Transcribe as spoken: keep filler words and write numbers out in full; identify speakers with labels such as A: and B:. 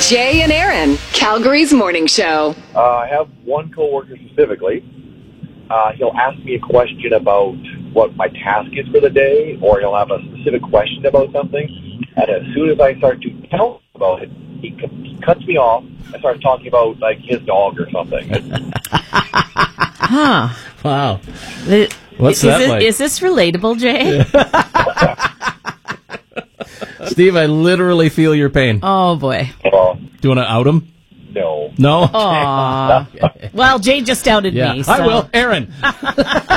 A: Jay and Aaron, Calgary's morning show.
B: Uh, I have one coworker specifically. Uh, he'll ask me a question about what my task is for the day, or he'll have a specific question about something. And as soon as I start to tell him about it, he, c- he cuts me off and starts talking about, like, his dog or something.
C: Huh.
D: Wow.
C: It-
D: What's
C: is
D: that
C: it,
D: like?
C: Is this relatable, Jay?
D: Steve, I literally feel your pain.
C: Oh, boy.
B: Uh,
D: Do you want to out him?
B: no.
D: No?
C: Aw. Well, Jay just outed
D: Yeah.
C: me. So.
D: I will. Aaron.